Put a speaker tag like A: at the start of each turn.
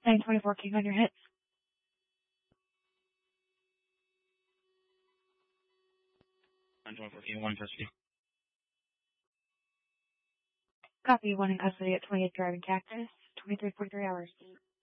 A: 924 King on your hits.
B: One custody.
A: Copy, 1 in custody at 28 Driving Cactus, 23:43 hours.